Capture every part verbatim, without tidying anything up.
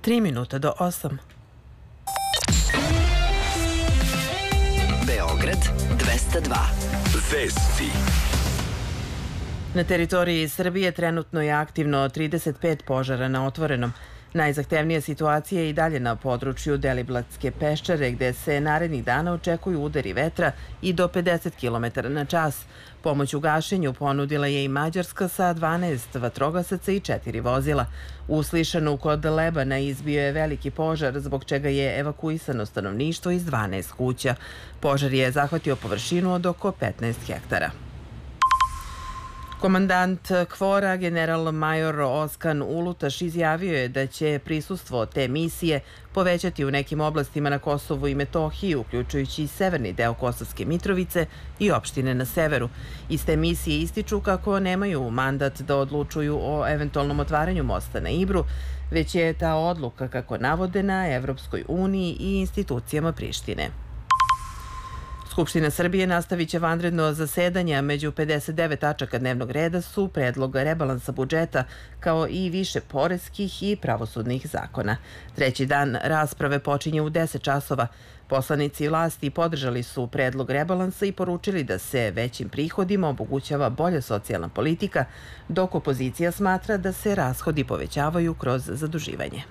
Tri minuta do osam. Beograd dvesta dva. Vesti. Na teritoriji Srbije trenutno je aktivno trideset pet požara na otvorenom. Najzahtevnija situacija je i dalje na području Deliblatske peščare, gde se narednih dana očekuju udari vetra i do pedeset kilometara na čas. Pomoć u gašenju ponudila je i Mađarska sa dvanaest vatrogasaca i četiri vozila. U Slišanu kod Lebana izbio je veliki požar, zbog čega je evakuisano stanovništvo iz dvanaest kuća. Požar je zahvatio površinu od oko petnaest hektara. Komandant KFOR-a, general major Oskan Ulutaš, izjavio je da će prisustvo te misije povećati u nekim oblastima na Kosovu i Metohiji, uključujući i severni deo Kosovske Mitrovice i opštine na severu. Iz te misije ističu kako nemaju mandat da odlučuju o eventualnom otvaranju mosta na Ibru, već je ta odluka, kako navode, na Evropskoj uniji i institucijama Prištine. Skupština Srbije nastavit će vanredno zasedanje, a među pedeset devet tačaka dnevnog reda su predlog rebalansa budžeta, kao i više poreskih i pravosudnih zakona. Treći dan rasprave počinje u deset časova. Poslanici vlasti podržali su predlog rebalansa i poručili da se većim prihodima omogućava bolja socijalna politika, dok opozicija smatra da se rashodi povećavaju kroz zaduživanje.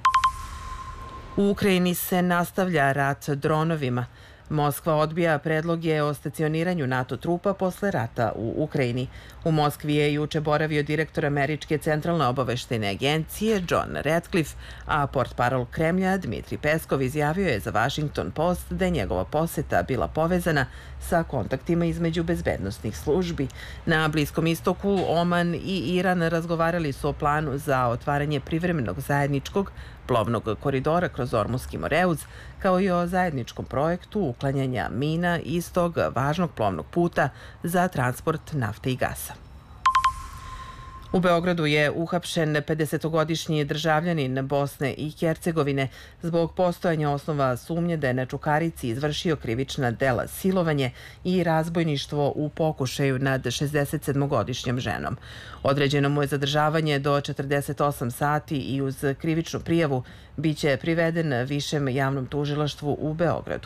U Ukrajini se nastavlja rat dronovima. Moskva odbija predloge o stacioniranju NATO trupa posle rata u Ukrajini. U Moskvi je juče boravio direktor Američke centralne obaveštajne agencije John Ratcliffe, a portparol Kremlja Dmitri Peskov izjavio je za Washington Post da je njegova poseta bila povezana sa kontaktima između bezbednosnih službi. Na Bliskom istoku Oman i Iran razgovarali su o planu za otvaranje privremenog zajedničkog plovnog koridora kroz Ormuski Moreuz, kao i o zajedničkom projektu uklanjanja mina iz tog važnog plovnog puta za transport nafte i gasa. U Beogradu je uhapšen pedesetogodišnji državljanin Bosne i Hercegovine zbog postojanja osnova sumnje da je na Čukarici izvršio krivična dela silovanje i razbojništvo u pokušaju nad šezdesetsedmogodišnjom ženom. Određeno mu je zadržavanje do četrdeset osam sati i uz krivičnu prijavu biće priveden Višem javnom tužilaštvu u Beogradu.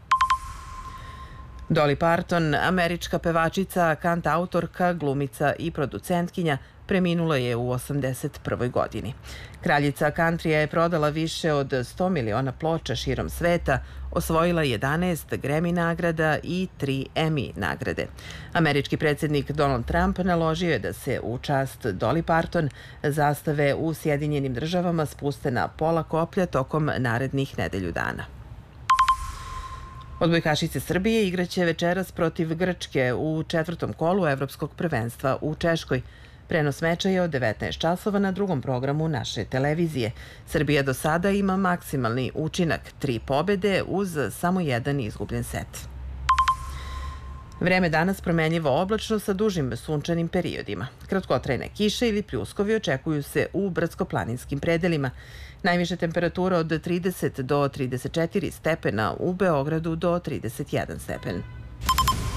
Dolly Parton, američka pevačica, kantautorka, glumica i producentkinja, preminula je u osamdeset prvoj godini. Kraljica kantrija je prodala više od sto miliona ploča širom sveta, osvojila jedanaest Grammy nagrada i tri Emmy nagrade. Američki predsjednik Donald Trump naložio je da se u čast Dolly Parton zastave u Sjedinjenim državama spuste na pola koplja tokom narednih nedelju dana. Odbojkašice Srbije igraće večeras protiv Grčke u četvrtom kolu Evropskog prvenstva u Češkoj. Prenos meča je od devetnaest časova na drugom programu naše televizije. Srbija do sada ima maksimalni učinak, tri pobede uz samo jedan izgubljen set. Vreme danas promenljivo oblačno sa dužim sunčanim periodima. Kratkotrajne kiše ili pljuskovi očekuju se u brdsko-planinskim predelima. Najviše temperatura od trideset do trideset četiri stepena, u Beogradu do trideset jedan stepen.